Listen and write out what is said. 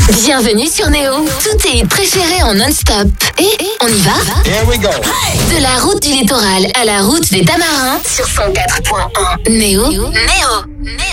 Bienvenue sur Néo. Tous tes hits préférés en non-stop. Et on y va? Here we go. De la route du littoral à la route des Tamarins sur 104.1. Néo.